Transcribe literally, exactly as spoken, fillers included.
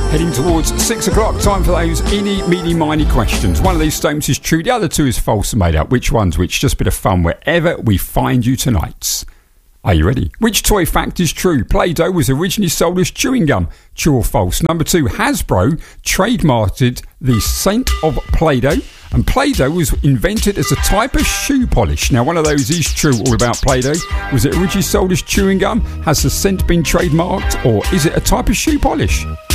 Heading towards six o'clock, time for those eeny, meeny, miny questions. One of these statements is true, the other two is false and made up. Which one's which? Just a bit of fun wherever we find you tonight. Are you ready? Which toy fact is true? Play-Doh was originally sold as chewing gum. True or false? Number two, Hasbro trademarked the scent of Play-Doh. And Play-Doh was invented as a type of shoe polish. Now, one of those is true, all about Play-Doh. Was it originally sold as chewing gum? Has the scent been trademarked? Or is it a type of shoe polish?